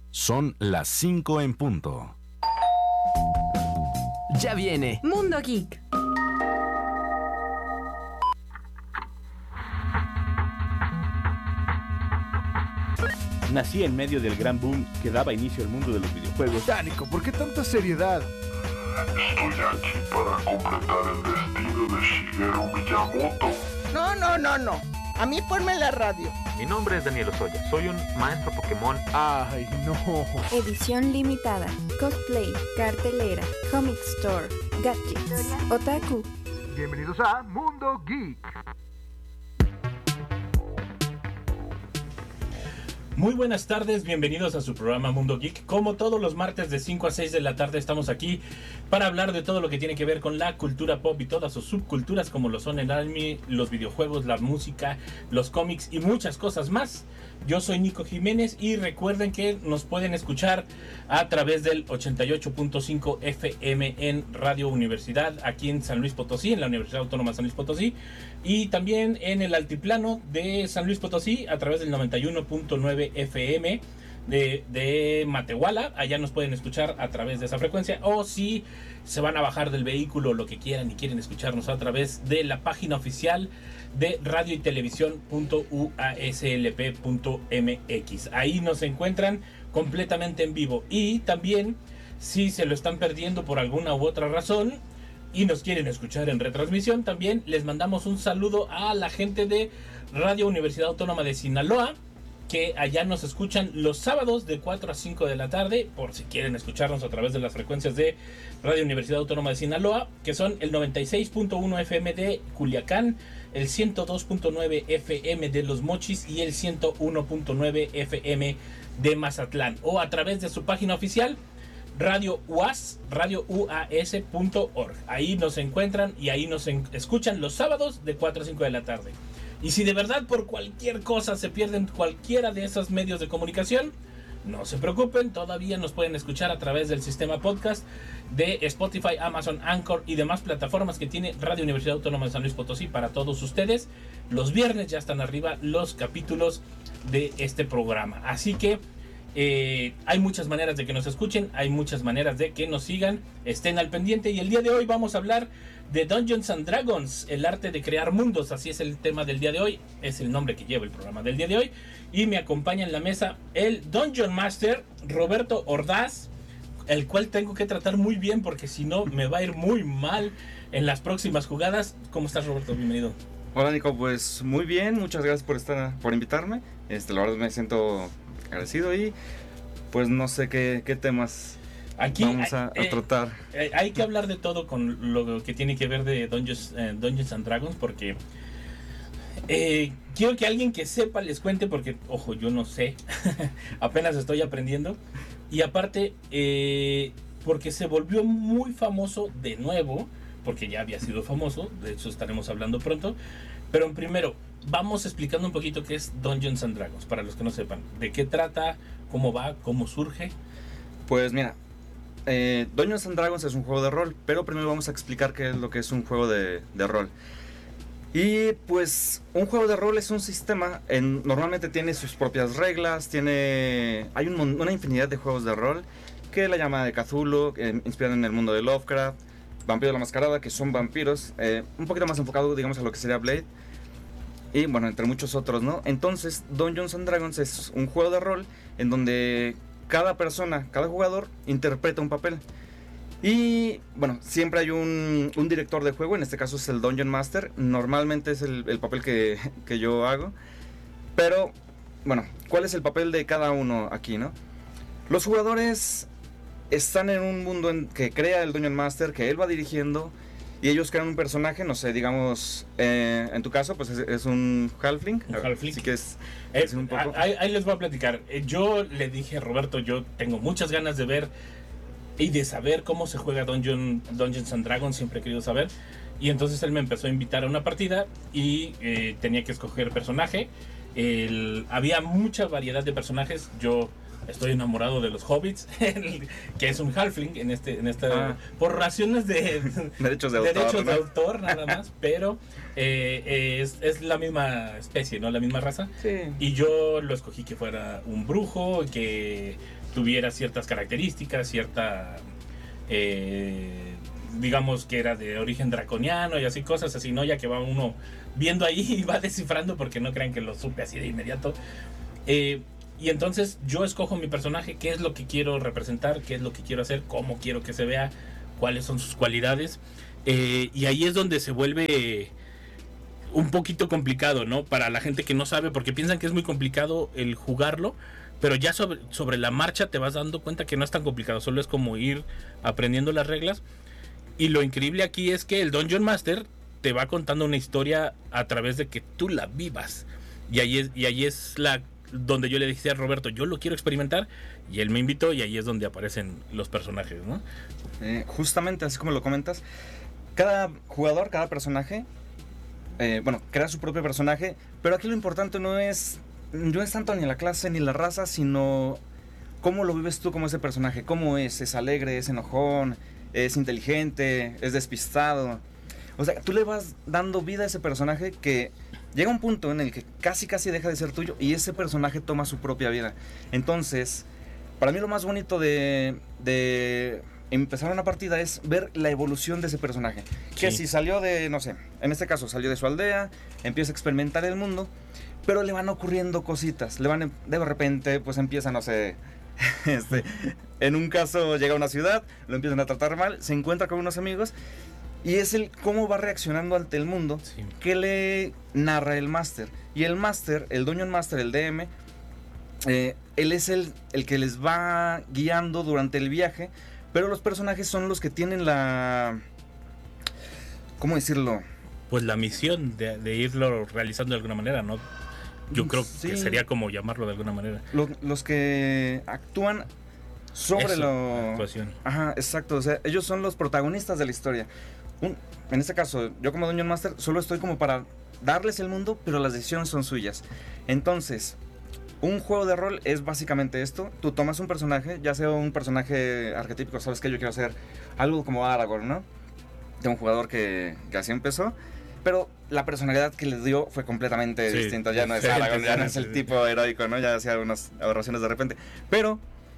Son las 5 en punto. Ya viene Mundo Geek. Nací en medio del gran boom que daba inicio al mundo de los videojuegos. Tánico, ¿por qué tanta seriedad? Estoy aquí para completar el destino de Shigeru Miyamoto. No. A mí ponme la radio. Mi nombre es Daniel Osoya. Soy un maestro Pokémon. Ay, no. Edición limitada, cosplay, cartelera, comic store, gadgets, otaku. Bienvenidos a Mundo Geek. Muy buenas tardes, bienvenidos a su programa Mundo Geek. Como todos los martes de 5 a 6 de la tarde estamos aquí para hablar de todo lo que tiene que ver con la cultura pop y todas sus subculturas como lo son el anime, los videojuegos, la música, los cómics y muchas cosas más. Yo soy Nico Jiménez y recuerden que nos pueden escuchar a través del 88.5 FM en Radio Universidad aquí en San Luis Potosí, en la Universidad Autónoma de San Luis Potosí, y también en el altiplano de San Luis Potosí a través del 91.9 FM de Matehuala. Allá nos pueden escuchar a través de esa frecuencia, o si se van a bajar del vehículo, lo que quieran y quieren escucharnos a través de la página oficial de radio y televisión.uaslp.mx. Ahí nos encuentran completamente en vivo. Y también, si se lo están perdiendo por alguna u otra razón y nos quieren escuchar en retransmisión, también les mandamos un saludo a la gente de Radio Universidad Autónoma de Sinaloa, que allá nos escuchan los sábados de 4 a 5 de la tarde, por si quieren escucharnos a través de las frecuencias de Radio Universidad Autónoma de Sinaloa, que son el 96.1 FM de Culiacán, el 102.9 FM de Los Mochis y el 101.9 FM de Mazatlán, o a través de su página oficial radiouas.org. Ahí nos encuentran y ahí nos escuchan los sábados de 4 a 5 de la tarde. Y si de verdad por cualquier cosa se pierden cualquiera de esos medios de comunicación, no se preocupen, todavía nos pueden escuchar a través del sistema podcast de Spotify, Amazon, Anchor y demás plataformas que tiene Radio Universidad Autónoma de San Luis Potosí para todos ustedes. Los viernes ya están arriba los capítulos de este programa. Así que hay muchas maneras de que nos escuchen, hay muchas maneras de que nos sigan, estén al pendiente. Y el día de hoy vamos a hablar de Dungeons and Dragons, el arte de crear mundos. Así es el tema del día de hoy, es el nombre que lleva el programa del día de hoy. Y me acompaña en la mesa el Dungeon Master Roberto Ordaz, el cual tengo que tratar muy bien porque si no me va a ir muy mal en las próximas jugadas. ¿Cómo estás, Roberto? Bienvenido. Hola, Nico, pues muy bien, muchas gracias por invitarme. La verdad me siento agradecido y pues no sé qué temas aquí vamos a tratar. Hay que hablar de todo con lo que tiene que ver de Dungeons and Dragons, porque quiero que alguien que sepa les cuente, porque ojo, yo no sé. Apenas estoy aprendiendo. Y aparte porque se volvió muy famoso de nuevo, porque ya había sido famoso, de hecho estaremos hablando pronto. Pero primero vamos explicando un poquito qué es Dungeons and Dragons, para los que no sepan. ¿De qué trata? ¿Cómo va? ¿Cómo surge? Pues mira, Dungeons and Dragons es un juego de rol, pero primero vamos a explicar qué es lo que es un juego de rol. Y pues un juego de rol es un sistema, normalmente tiene sus propias reglas, hay una infinidad de juegos de rol, que la llama de Cthulhu, inspirado en el mundo de Lovecraft, Vampiro de la Mascarada, que son vampiros, un poquito más enfocado, digamos, a lo que sería Blade. Y bueno, entre muchos otros, ¿no? Entonces, Dungeons and Dragons es un juego de rol en donde cada jugador interpreta un papel. Y bueno, siempre hay un director de juego, en este caso es el Dungeon Master. Normalmente es el papel que yo hago. Pero, bueno, ¿cuál es el papel de cada uno aquí, no? Los jugadores están en un mundo que crea el Dungeon Master, que él va dirigiendo. Y ellos crean un personaje, no sé, digamos, en tu caso, pues es un halfling. Un halfling. Así que es un poco. Ahí les voy a platicar. Yo le dije a Roberto, yo tengo muchas ganas de ver y de saber cómo se juega Dungeons and Dragons, siempre he querido saber. Y entonces él me empezó a invitar a una partida y tenía que escoger personaje. Había mucha variedad de personajes. Yo estoy enamorado de los hobbits, que es un halfling en esta por razones de derechos de autor nada más, pero es la misma especie, ¿no? La misma raza. Sí. Y yo lo escogí que fuera un brujo, que tuviera ciertas características, digamos que era de origen draconiano y así, cosas así, ¿no? Ya que va uno viendo ahí y va descifrando, porque no crean que lo supe así de inmediato. Y entonces yo escojo mi personaje, qué es lo que quiero representar, qué es lo que quiero hacer, cómo quiero que se vea, cuáles son sus cualidades. Y ahí es donde se vuelve un poquito complicado, ¿no? Para la gente que no sabe, porque piensan que es muy complicado el jugarlo, pero ya sobre la marcha te vas dando cuenta que no es tan complicado, solo es como ir aprendiendo las reglas. Y lo increíble aquí es que el Dungeon Master te va contando una historia a través de que tú la vivas. Y ahí es donde yo le dije a Roberto, yo lo quiero experimentar, y él me invitó, y ahí es donde aparecen los personajes, ¿no? Justamente así como lo comentas, cada jugador, cada personaje, crea su propio personaje, pero aquí lo importante no es tanto ni la clase ni la raza, sino cómo lo vives tú como ese personaje, cómo es alegre, es enojón, es inteligente, es despistado. O sea, tú le vas dando vida a ese personaje que llega un punto en el que casi deja de ser tuyo y ese personaje toma su propia vida. Entonces, para mí lo más bonito de empezar una partida es ver la evolución de ese personaje. Que si salió de, no sé, en este caso salió de su aldea, empieza a experimentar el mundo, pero le van ocurriendo cositas. De repente, pues empieza, no sé, en un caso llega a una ciudad, lo empiezan a tratar mal, se encuentra con unos amigos. Y es cómo va reaccionando ante el mundo, que le narra el Máster. Y el Máster, el Dungeon Master, el DM, él es el que les va guiando durante el viaje, pero los personajes son los que tienen ¿cómo decirlo? Pues la misión de irlo realizando de alguna manera, ¿no? Yo creo que sería como llamarlo de alguna manera. Los que actúan sobre la actuación. Ajá, exacto. O sea, ellos son los protagonistas de la historia. En este caso, yo como Dungeon Master solo estoy como para darles el mundo, pero las decisiones son suyas. Entonces, un juego de rol es básicamente esto. Tú tomas un personaje, ya sea un personaje arquetípico, sabes que yo quiero hacer algo como Aragorn, ¿no? De un jugador que así empezó, pero la personalidad que le dio fue completamente distinta. Ya no es Aragorn, ya no es el tipo heroico, ¿no? Ya hacía unas aberraciones de repente. Pero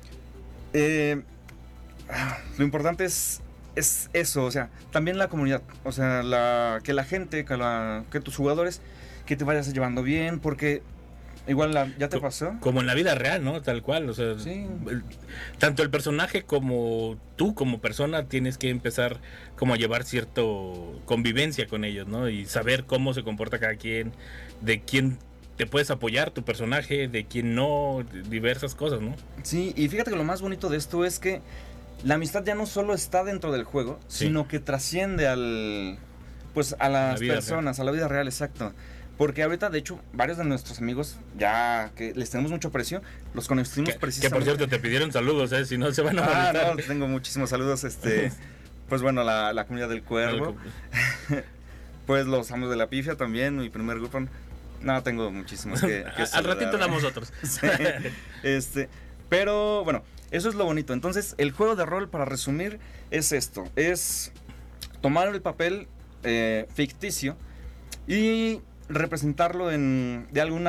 lo importante es eso, o sea, también la comunidad, o sea, que la gente, que tus jugadores, que te vayas llevando bien, porque igual ya te pasó. Como en la vida real, ¿no? Tal cual, o sea, tanto el personaje como tú como persona tienes que empezar como a llevar cierto convivencia con ellos, ¿no? Y saber cómo se comporta cada quien, de quién te puedes apoyar tu personaje, de quién no, diversas cosas, ¿no? Sí, y fíjate que lo más bonito de esto es que la amistad ya no solo está dentro del juego, sino que trasciende a las personas, a la vida real, exacto. Porque ahorita, de hecho, varios de nuestros amigos, ya que les tenemos mucho aprecio, los conocimos precisamente. Que por cierto, te pidieron saludos, si no se van a molestar. No, tengo muchísimos saludos, pues bueno, la comunidad del Cuervo, pues los amos de la pifia también, mi primer grupo. No, tengo muchísimos que al ratito damos otros. Sí, pero bueno, eso es lo bonito. Entonces, el juego de rol, para resumir, es esto. Es tomar el papel ficticio y representarlo en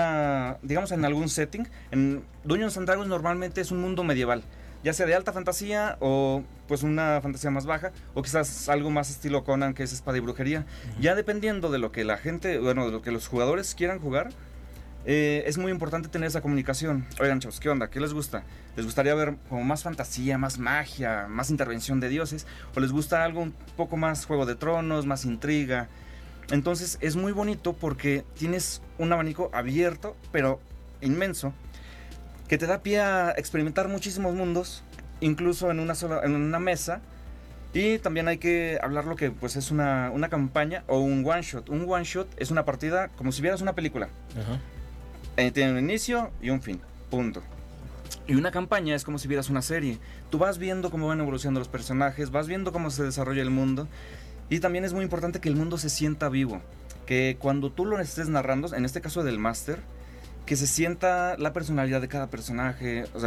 algún setting. En Dungeons & Dragons normalmente es un mundo medieval, ya sea de alta fantasía o pues una fantasía más baja, o quizás algo más estilo Conan, que es espada y brujería. Ya dependiendo de lo que la gente, de lo que los jugadores quieran jugar, es muy importante tener esa comunicación. Oigan, chavos, ¿qué onda? ¿Qué les gusta? ¿Les gustaría ver como más fantasía, más magia, más intervención de dioses? ¿O les gusta algo un poco más Juego de Tronos, más intriga? Entonces es muy bonito porque tienes un abanico abierto, pero inmenso, que te da pie a experimentar muchísimos mundos, incluso en una mesa. Y también hay que hablar lo que pues es una campaña o un one shot. Un one shot es una partida como si vieras una película. Ajá. Tiene un inicio y un fin, punto. Y una campaña es como si vieras una serie. Tú vas viendo cómo van evolucionando los personajes, vas viendo cómo se desarrolla el mundo. Y también es muy importante que el mundo se sienta vivo, que cuando tú lo estés narrando, en este caso del máster, que se sienta la personalidad de cada personaje, o sea,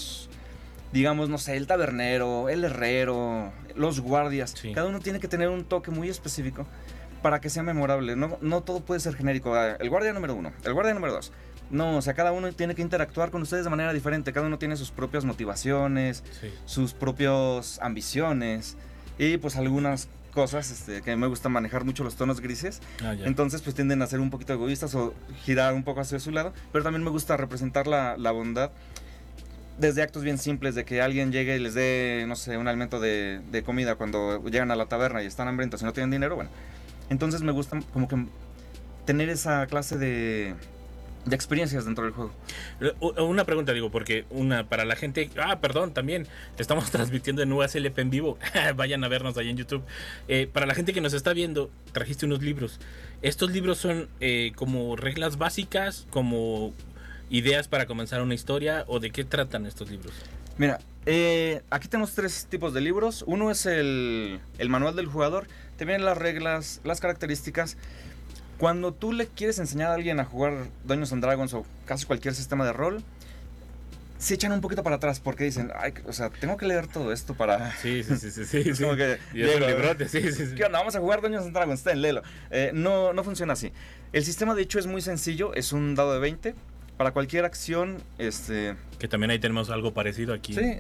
digamos, no sé, el tabernero, el herrero, los guardias, Sí. cada uno tiene que tener un toque muy específico para que sea memorable. No todo puede ser genérico. El guardia número 1, el guardia número 2. No, o sea, cada uno tiene que interactuar con ustedes de manera diferente. Cada uno tiene sus propias motivaciones, Sí. sus propias ambiciones y pues algunas cosas que me gusta manejar mucho los tonos grises. Ya. Entonces pues tienden a ser un poquito egoístas o girar un poco hacia su lado, pero también me gusta representar la bondad desde actos bien simples, de que alguien llegue y les dé, no sé, un alimento de comida cuando llegan a la taberna y están hambrientos y no tienen dinero. Bueno, entonces me gusta como que tener esa clase de experiencias dentro del juego. Una pregunta, digo, porque para la gente... perdón, también estamos transmitiendo en USLP en vivo. Vayan a vernos ahí en YouTube. Para la gente que nos está viendo, trajiste unos libros. ¿Estos libros son como reglas básicas, como ideas para comenzar una historia, o de qué tratan estos libros? Mira, aquí tenemos 3 tipos de libros. Uno es el manual del jugador. Te vienen las reglas, las características. Cuando tú le quieres enseñar a alguien a jugar Dungeons and Dragons o casi cualquier sistema de rol, se echan un poquito para atrás porque dicen, ay, o sea, tengo que leer todo esto para... Sí. Es como que, Y es un léelo. librote, sí. ¿Qué onda? Vamos a jugar Dungeons and Dragons, léelo. No funciona así. El sistema, de hecho, es muy sencillo. Es un dado de 20. Para cualquier acción, Que también ahí tenemos algo parecido aquí. sí,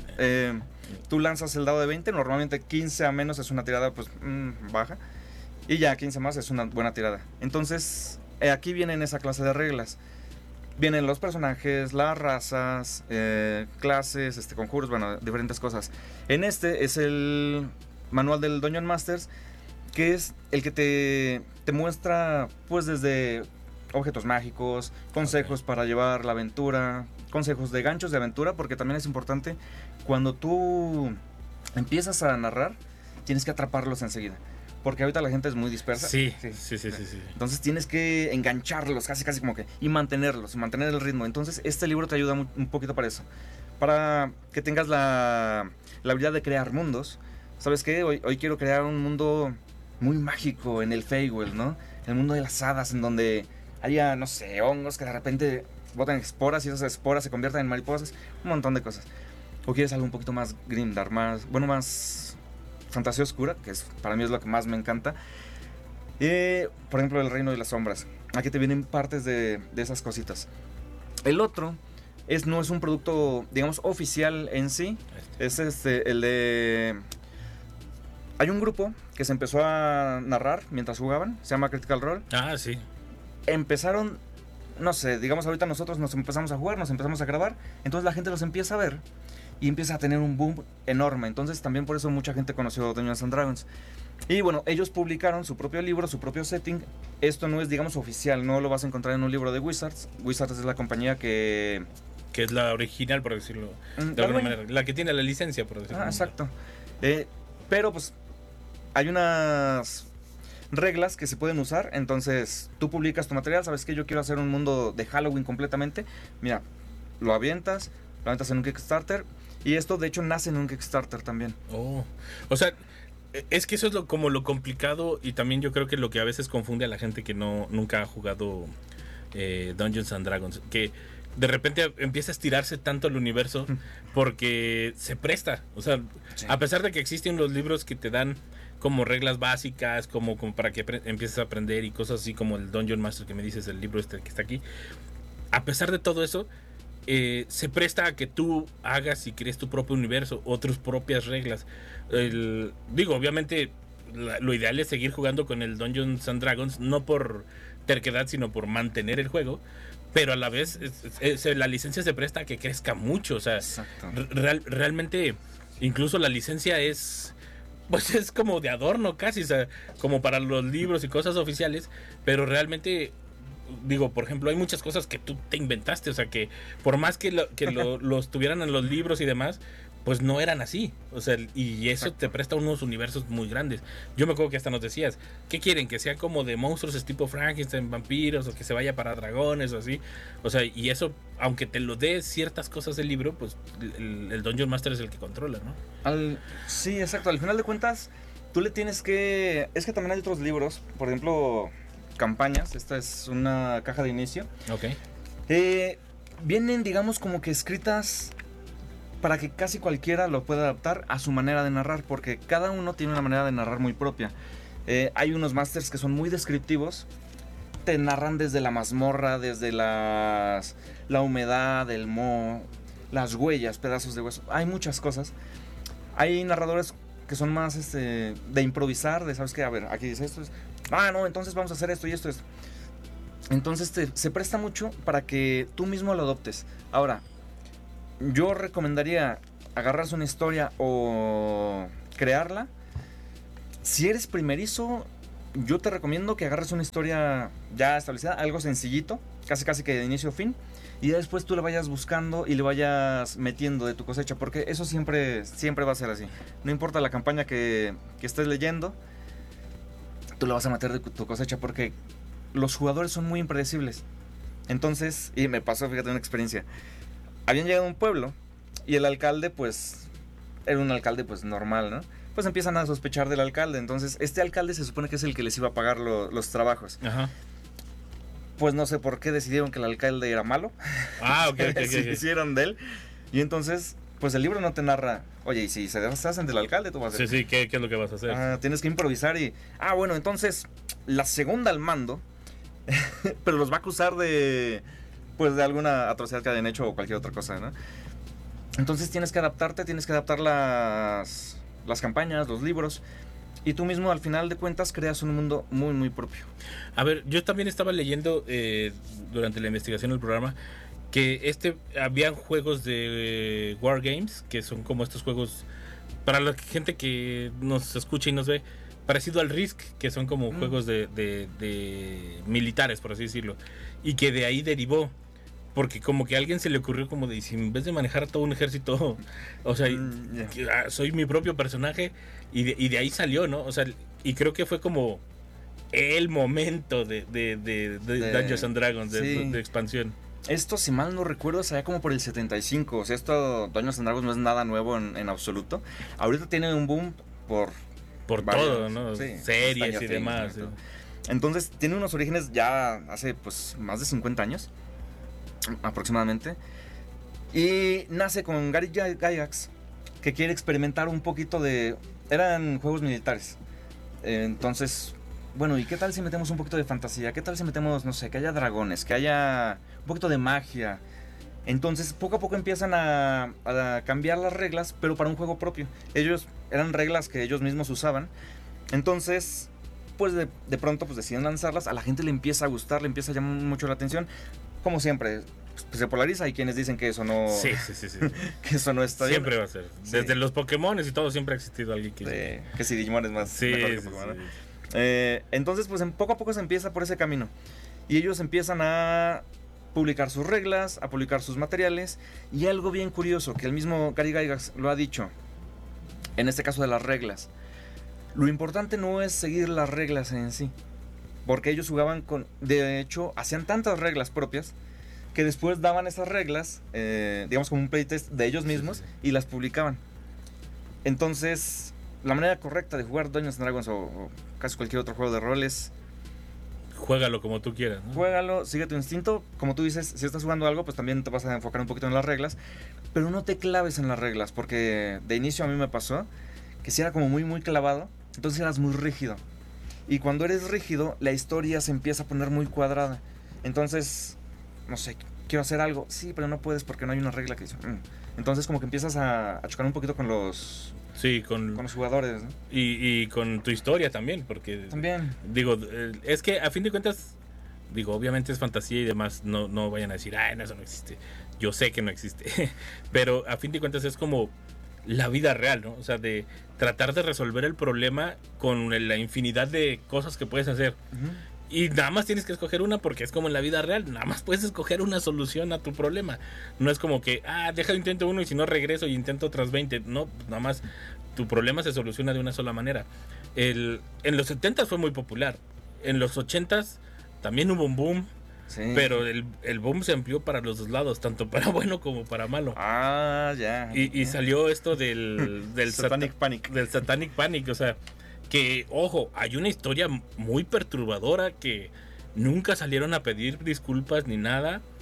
tú lanzas el dado de 20. Normalmente 15 a menos es una tirada, pues, baja. Y ya 15 más es una buena tirada. Entonces, aquí vienen esa clase de reglas. Vienen los personajes, las razas, clases, conjuros, bueno, diferentes cosas. En este es el manual del Dungeon Masters, que es el que te muestra, pues, desde objetos mágicos, consejos para llevar la aventura, consejos de ganchos de aventura, porque también es importante, cuando tú empiezas a narrar, tienes que atraparlos enseguida. Porque ahorita la gente es muy dispersa. Sí. Entonces tienes que engancharlos casi como que y mantener el ritmo. Entonces este libro te ayuda un poquito para eso. Para que tengas la habilidad de crear mundos. ¿Sabes qué? Hoy quiero crear un mundo muy mágico en el Feywild, ¿no? El mundo de las hadas, en donde haya, no sé, hongos que de repente botan esporas y esas esporas se convierten en mariposas. Un montón de cosas. O quieres algo un poquito más grimdark, más fantasía oscura, que para mí es lo que más me encanta. Por ejemplo, el reino de las sombras. Aquí te vienen partes de esas cositas. El otro no es un producto, digamos, oficial en sí. Es el de... Hay un grupo que se empezó a narrar mientras jugaban. Se llama Critical Role. Sí. Empezaron, no sé, digamos, ahorita nosotros nos empezamos a jugar, nos empezamos a grabar. Entonces la gente los empieza a ver y empieza a tener un boom enorme. Entonces también por eso mucha gente conoció Dungeons and Dragons. Y bueno, ellos publicaron su propio libro, su propio setting. Esto no es, digamos, oficial, no lo vas a encontrar en un libro de Wizards. Wizards es la compañía que es la original, por decirlo de alguna manera. La que tiene la licencia, por decirlo. Exacto. Pero pues hay unas reglas que se pueden usar. Entonces tú publicas tu material, sabes que yo quiero hacer un mundo de Halloween completamente. Mira, lo avientas en un Kickstarter. Y esto de hecho nace en un Kickstarter también. O sea, es que eso es como lo complicado. Y también yo creo que lo que a veces confunde a la gente que nunca ha jugado Dungeons and Dragons, que de repente empieza a estirarse tanto el universo porque se presta. O sea, sí. A pesar de que existen los libros que te dan como reglas básicas, como para que empieces a aprender y cosas así, como el Dungeon Master que me dices, el libro que está aquí. A pesar de todo eso, se presta a que tú hagas y crees tu propio universo o tus propias reglas. Obviamente lo ideal es seguir jugando con el Dungeons and Dragons, no por terquedad, sino por mantener el juego. Pero a la vez la licencia se presta a que crezca mucho. O sea, realmente incluso la licencia es como de adorno casi, o sea, como para los libros y cosas oficiales. Pero realmente, por ejemplo, hay muchas cosas que tú te inventaste. O sea, que por más que los tuvieran en los libros y demás, pues no eran así. O sea, y eso te presta unos universos muy grandes. Yo me acuerdo que hasta nos decías, ¿qué quieren? Que sea como de monstruos tipo Frankenstein, vampiros, o que se vaya para dragones o así. O sea, y eso, aunque te lo dé ciertas cosas del libro, pues el Dungeon Master es el que controla, ¿no? Sí, exacto. Al final de cuentas, tú le tienes que... Es que también hay otros libros, por ejemplo, campañas. Esta es una caja de inicio. Ok. Vienen, digamos, como que escritas para que casi cualquiera lo pueda adaptar a su manera de narrar, porque cada uno tiene una manera de narrar muy propia. Hay unos masters que son muy descriptivos, te narran desde la mazmorra, desde la humedad, el moho, las huellas, pedazos de hueso, hay muchas cosas. Hay narradores que son más de improvisar, de sabes qué, a ver, aquí dice esto, no, entonces vamos a hacer esto y esto, esto. Entonces se presta mucho para que tú mismo lo adoptes. Ahora, yo recomendaría agarrarse una historia o crearla. Si eres primerizo, yo te recomiendo que agarres una historia ya establecida, algo sencillito, casi que de inicio a fin, y después tú le vayas buscando y le vayas metiendo de tu cosecha, porque eso siempre va a ser así. No importa la campaña que estés leyendo, tú le vas a meter de tu cosecha, porque los jugadores son muy impredecibles. Entonces, y me pasó, fíjate, una experiencia. Habían llegado a un pueblo y el alcalde, pues, era un alcalde, pues, normal, ¿no? Pues empiezan a sospechar del alcalde. Entonces, este alcalde se supone que es el que les iba a pagar los trabajos. Ajá. Pues no sé por qué decidieron que el alcalde era malo. Ok. Se hicieron de él. Y entonces, pues el libro no te narra, oye, y si se deshacen del alcalde, tú vas a hacer. Sí, ¿qué es lo que vas a hacer? Tienes que improvisar y... bueno, entonces, la segunda al mando, pero los va a acusar de alguna atrocidad que hayan hecho o cualquier otra cosa, ¿no? Entonces tienes que adaptarte, tienes que adaptar las campañas, los libros, y tú mismo al final de cuentas creas un mundo muy, muy propio. A ver, yo también estaba leyendo durante la investigación del programa que habían juegos de Wargames, que son como estos juegos, para la gente que nos escucha y nos ve, parecido al Risk, que son como juegos de militares, por así decirlo, y que de ahí derivó. Porque como que a alguien se le ocurrió como de, si en vez de manejar todo un ejército, o sea, soy mi propio personaje, y de ahí salió, ¿no? O sea, y creo que fue como el momento de Dungeons and Dragons, de expansión. Esto, si mal no recuerdo, sería como por el 75. O sea, esto, Dungeons and Dragons no es nada nuevo en absoluto. Ahorita tiene un boom por todo, ¿no? Sí, series y demás. Sí. Entonces, tiene unos orígenes ya hace, pues, más de 50 años. Aproximadamente, y nace con Gary Gygax, que quiere experimentar un poquito eran juegos militares, entonces, bueno, ¿y qué tal si metemos un poquito de fantasía? ¿Qué tal si metemos, no sé, que haya dragones, que haya un poquito de magia? Entonces, poco a poco empiezan a cambiar las reglas, pero para un juego propio. Eran reglas que ellos mismos usaban. Entonces, pues de pronto pues deciden lanzarlas, a la gente le empieza a gustar, le empieza a llamar mucho la atención. Como siempre, pues se polariza. Hay quienes dicen que eso no... Sí. que eso no está bien. Siempre va a ser. Sí. Desde los Pokémones y todo siempre ha existido alguien que... que si Digimon es más mejor que Pokémon, ¿no? Entonces, pues poco a poco se empieza por ese camino. Y ellos empiezan a publicar sus reglas, a publicar sus materiales. Y algo bien curioso, que el mismo Gary Gygax lo ha dicho, en este caso de las reglas. Lo importante no es seguir las reglas en sí. Porque ellos jugaban de hecho, hacían tantas reglas propias que después daban esas reglas, digamos como un playtest de ellos mismos, y las publicaban. Entonces, la manera correcta de jugar Dungeons & Dragons o casi cualquier otro juego de rol es... Juégalo como tú quieras, ¿no? Juégalo, sigue tu instinto. Como tú dices, si estás jugando algo, pues también te vas a enfocar un poquito en las reglas. Pero no te claves en las reglas, porque de inicio a mí me pasó que si era como muy, muy clavado, entonces eras muy rígido. Y cuando eres rígido, la historia se empieza a poner muy cuadrada. Entonces, no sé, quiero hacer algo. Sí, pero no puedes porque no hay una regla que dice... Entonces como que empiezas a chocar un poquito con los... Sí, con los jugadores, ¿no? Y con tu historia también, porque... También. Digo, es que a fin de cuentas, digo, obviamente es fantasía y demás, no vayan a decir, no, eso no existe. Yo sé que no existe. Pero a fin de cuentas es como la vida real, ¿no? O sea, de tratar de resolver el problema con la infinidad de cosas que puedes hacer. Uh-huh. Y nada más tienes que escoger una porque es como en la vida real. Nada más puedes escoger una solución a tu problema. No es como que, deja intento uno y si no regreso y intento otras 20. No, nada más tu problema se soluciona de una sola manera. En los 70s fue muy popular. En los 80s también hubo un boom. Sí. Pero el boom se amplió para los dos lados, tanto para bueno como para malo. Ya. Y salió esto del Satanic Panic. Del Satanic Panic, o sea, que, ojo, hay una historia muy perturbadora que nunca salieron a pedir disculpas ni nada,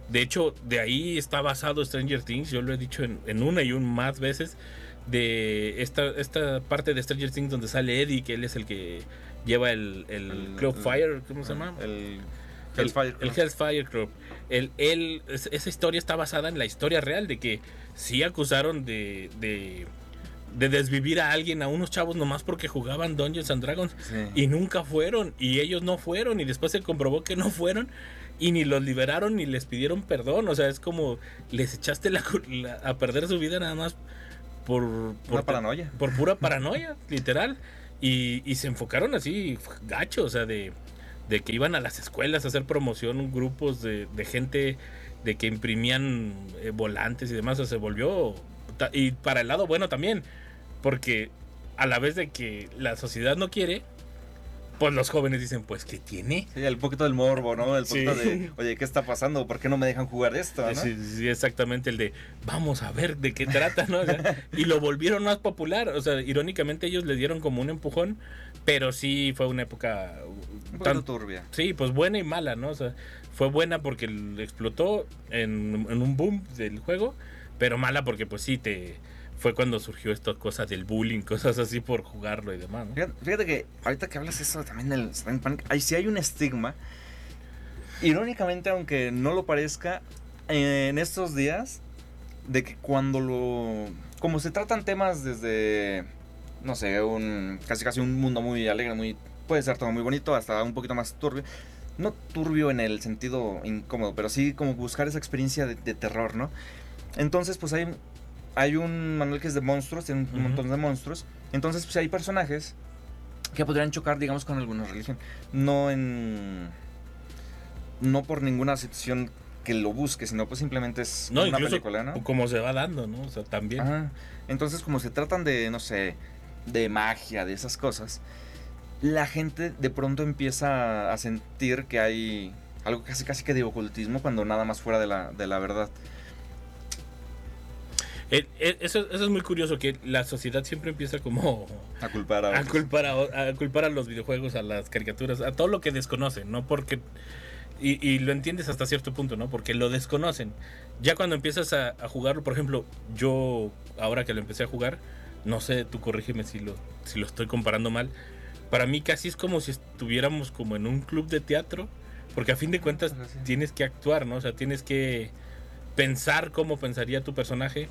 De hecho, de ahí está basado Stranger Things. Yo lo he dicho en una y más veces. De esta parte de Stranger Things donde sale Eddie, que él es el que lleva el Club Fire, ¿cómo se llama? El Hellfire Club. El Hellfire Club. Esa historia está basada en la historia real de que sí acusaron de desvivir a alguien, a unos chavos nomás porque jugaban Dungeons and Dragons, y nunca fueron, y ellos no fueron, y después se comprobó que no fueron, y ni los liberaron ni les pidieron perdón. O sea, es como les echaste a perder su vida nada más por paranoia. Por pura paranoia, literal. Y se enfocaron así, gacho, o sea, de que iban a las escuelas a hacer promoción, grupos de gente de que imprimían volantes y demás. O sea, se volvió... Y para el lado bueno también, porque a la vez de que la sociedad no quiere, pues los jóvenes dicen, pues, ¿qué tiene? Sí, el poquito del morbo, ¿no? El poquito de, oye, ¿qué está pasando? ¿Por qué no me dejan jugar esto? ¿No? Sí, exactamente, el de, vamos a ver de qué trata, ¿no? O sea, y lo volvieron más popular. O sea, irónicamente ellos le dieron como un empujón, pero sí fue una época... un poquito turbia. Sí, pues buena y mala, ¿no? O sea, fue buena porque explotó en un boom del juego, pero mala porque pues sí fue cuando surgió esta cosa del bullying, cosas así por jugarlo y demás, ¿no? Fíjate que ahorita que hablas eso también del Satanic Panic, ahí sí hay un estigma. Irónicamente, aunque no lo parezca, en estos días, de que como se tratan temas desde, no sé, casi un mundo muy alegre, puede ser todo muy bonito, hasta un poquito más turbio. No turbio en el sentido incómodo, pero sí como buscar esa experiencia de terror, ¿no? Entonces, pues hay un manual que es de monstruos, tiene un montón de monstruos. Entonces, pues hay personajes que podrían chocar, digamos, con alguna religión. No por ninguna situación que lo busque, sino pues simplemente es una película, ¿no? Como se va dando, ¿no? O sea, también. Ajá. Entonces, como se tratan de, no sé, de magia, de esas cosas, la gente de pronto empieza a sentir que hay algo casi que de ocultismo, cuando nada más fuera de la verdad. Eso es muy curioso, que la sociedad siempre empieza como a culpar a los videojuegos, a las caricaturas, a todo lo que desconocen, ¿no? Porque y lo entiendes hasta cierto punto, ¿no? Porque lo desconocen. Ya cuando empiezas a jugarlo, por ejemplo, yo ahora que lo empecé a jugar, no sé, tú corrígeme si lo estoy comparando mal. Para mí casi es como si estuviéramos como en un club de teatro, porque a fin de cuentas tienes que actuar, ¿no? O sea, tienes que pensar cómo pensaría tu personaje.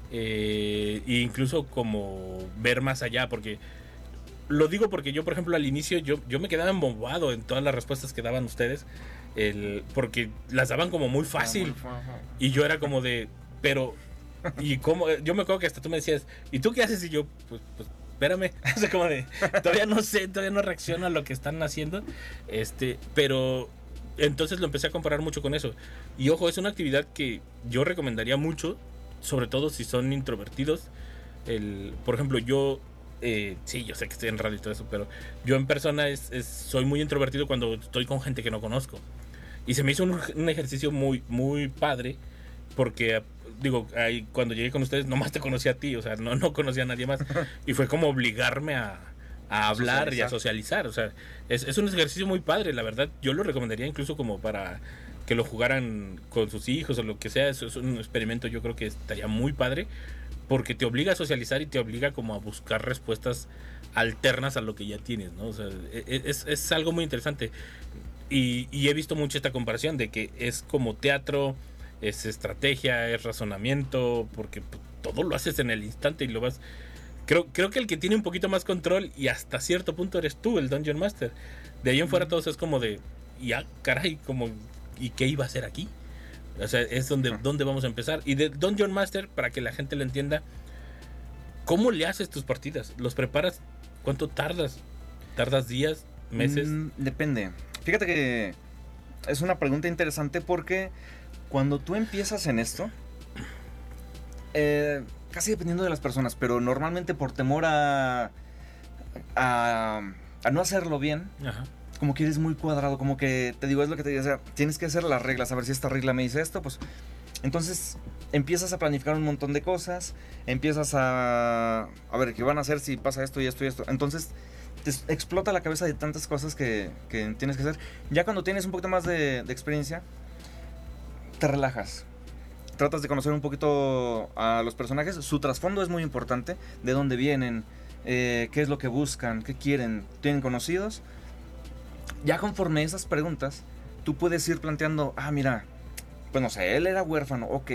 E incluso como ver más allá, porque lo digo porque yo, por ejemplo, al inicio yo me quedaba embobado en todas las respuestas que daban ustedes, porque las daban como muy fácil, y yo era como de, pero y cómo, yo me acuerdo que hasta tú me decías, ¿y tú qué haces? Y yo, pues espérame, o sea, como de, todavía no reacciono a lo que están haciendo, pero entonces lo empecé a comparar mucho con eso. Y ojo, es una actividad que yo recomendaría mucho, sobre todo si son introvertidos. Por ejemplo, yo sí, yo sé que estoy en radio y todo eso, pero yo en persona soy muy introvertido cuando estoy con gente que no conozco. Y se me hizo un ejercicio muy, muy padre, porque digo, cuando llegué con ustedes nomás te conocí a ti, o sea, no conocía a nadie más. Y fue como obligarme a hablar y a socializar. O sea, es un ejercicio muy padre, la verdad. Yo lo recomendaría incluso como para que lo jugaran con sus hijos o lo que sea. Eso es un experimento, yo creo que estaría muy padre, porque te obliga a socializar y te obliga como a buscar respuestas alternas a lo que ya tienes, ¿no? O sea, es algo muy interesante. Y he visto mucho esta comparación de que es como teatro, es estrategia, es razonamiento, porque todo lo haces en el instante y lo vas... Creo que el que tiene un poquito más control, y hasta cierto punto eres tú, el Dungeon Master. De ahí en fuera todos es como de, ya, caray, como, ¿y qué iba a hacer aquí? O sea, es donde vamos a empezar. Y de Dungeon Master, para que la gente lo entienda, ¿cómo le haces tus partidas? ¿Los preparas? ¿Cuánto tardas? ¿Tardas días? ¿Meses? Depende. Fíjate que es una pregunta interesante, porque cuando tú empiezas en esto, casi dependiendo de las personas, pero normalmente por temor a no hacerlo bien, ajá, como que eres muy cuadrado, como que te digo, es lo que te digo, o sea, tienes que hacer las reglas, a ver si esta regla me dice esto, pues entonces empiezas a planificar un montón de cosas, empiezas a ver qué van a hacer si pasa esto y esto y esto, entonces te explota la cabeza de tantas cosas que tienes que hacer. Ya cuando tienes un poquito más de experiencia, te relajas. Tratas de conocer un poquito a los personajes. Su trasfondo es muy importante. De dónde vienen, qué es lo que buscan, qué quieren, tienen conocidos. Ya conforme esas preguntas, tú puedes ir planteando, mira, pues no sé, él era huérfano, ok.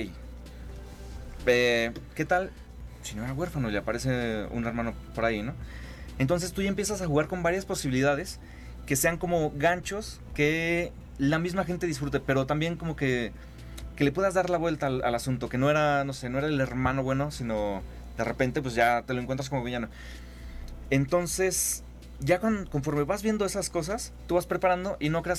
¿Qué tal si no era huérfano y le aparece un hermano por ahí, ¿no? Entonces tú ya empiezas a jugar con varias posibilidades que sean como ganchos que la misma gente disfrute, pero también como que le puedas dar la vuelta al asunto, que no era, no sé, no era el hermano bueno, sino de repente pues ya te lo encuentras como villano. Entonces, ya conforme vas viendo esas cosas, tú vas preparando y no creas